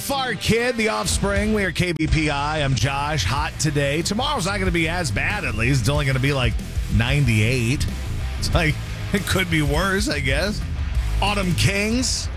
Far Kid, The Offspring. We are KBPI. I'm Josh. Hot today. Tomorrow's not going to be as bad, at least. It's only going to be like 98. It's like, it could be worse, I guess. Autumn Kings.